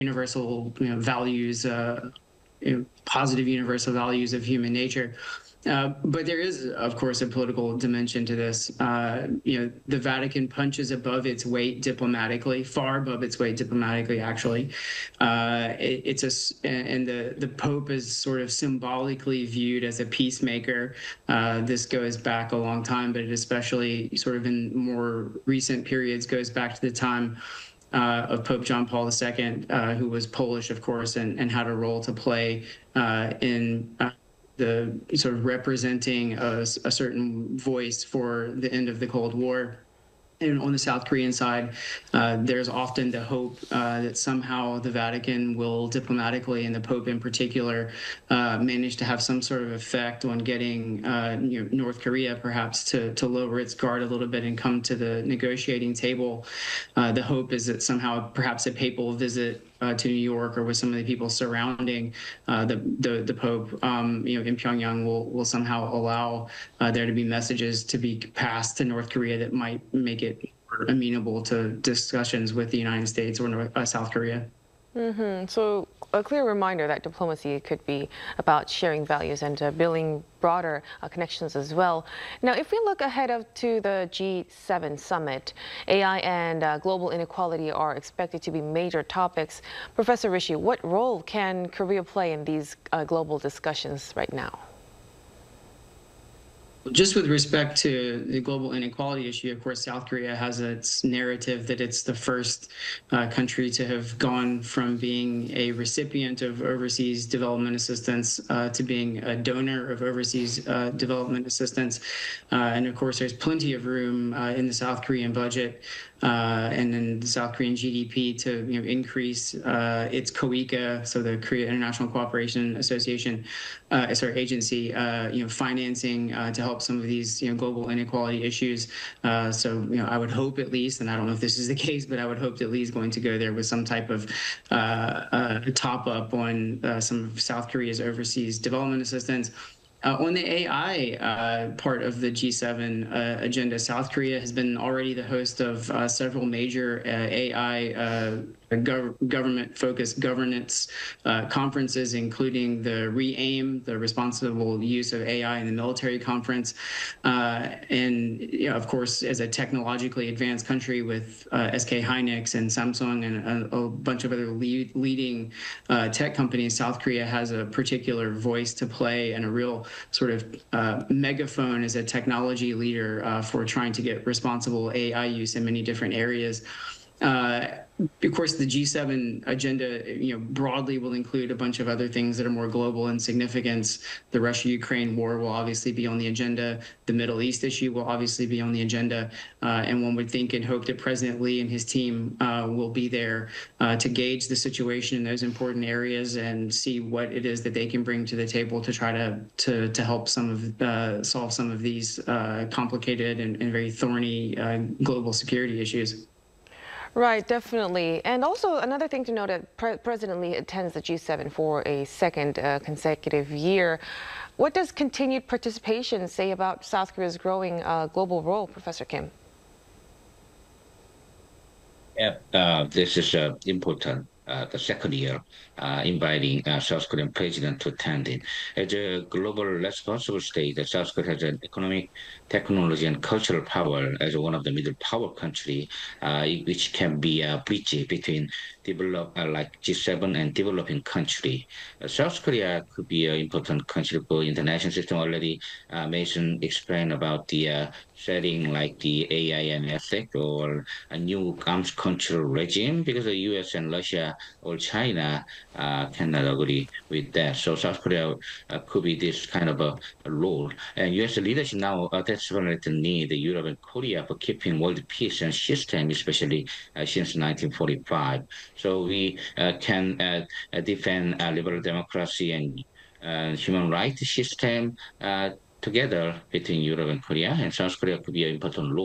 universal values, positive universal values of human nature. But there is, of course, a political dimension to this. The Vatican punches above its weight diplomatically, far above its weight diplomatically, actually. And the Pope is sort of symbolically viewed as a peacemaker. This goes back a long time, but it especially sort of in more recent periods goes back to the time of Pope John Paul II, who was Polish, of course, and had a role to play in the sort of representing a certain voice for the end of the Cold War. And on the South Korean side, there's often the hope that somehow the Vatican will diplomatically, and the Pope in particular, manage to have some sort of effect on getting North Korea perhaps to lower its guard a little bit and come to the negotiating table. The hope is that somehow perhaps a papal visit to New York or with some of the people surrounding the Pope, in Pyongyang will somehow allow there to be messages to be passed to North Korea that might make it amenable to discussions with the United States or South Korea. So a clear reminder that diplomacy could be about sharing values and building broader connections as well. Now, if we look ahead to the G7 summit, AI and global inequality are expected to be major topics. Professor Rishi, what role can Korea play in these global discussions right now? Just with respect to the global inequality issue, of course, South Korea has its narrative that it's the first country to have gone from being a recipient of overseas development assistance to being a donor of overseas development assistance. And of course, there's plenty of room in the South Korean budget and in the South Korean GDP to increase its KOICA, so the Korea International Cooperation Association, agency, financing to help some of these global inequality issues. So I would hope at least, and I don't know if this is the case, but I would hope that Lee is going to go there with some type of top up on some of South Korea's overseas development assistance. On the AI part of the G7 agenda, South Korea has been already the host of several major AI government-focused governance conferences, including the RE-AIM, the Responsible Use of AI in the Military Conference. And of course, as a technologically advanced country with SK hynix and Samsung and a bunch of other leading tech companies, South Korea has a particular voice to play and a real sort of megaphone as a technology leader for trying to get responsible AI use in many different areas. Of course, the G7 agenda, broadly will include a bunch of other things that are more global in significance. The Russia-Ukraine war will obviously be on the agenda. The Middle East issue will obviously be on the agenda. And one would think and hope that President Lee and his team will be there to gauge the situation in those important areas and see what it is that they can bring to the table to try to help solve some of these complicated and very thorny global security issues. Right, definitely. And also another thing to note that President Lee attends the G7 for a second consecutive year. What does continued participation say about South Korea's growing global role, Professor Kim? Yeah, this is important. The second year, inviting South Korean president to attend it. As a global responsible state, South Korea has an economic, technology, and cultural power as one of the middle power country, which can be a bridge between like G7 and developing country. South Korea could be an important country for international system. Already explained about the setting like the AI and ethic or a new arms control regime because the U.S. and Russia or China cannot agree with that. So South Korea could be this kind of a role. And U.S. leadership now desperately need Europe and Korea for keeping world peace and system, especially since 1945. So we can defend liberal democracy and human rights system together between Europe and Korea, and South Korea could be an important role.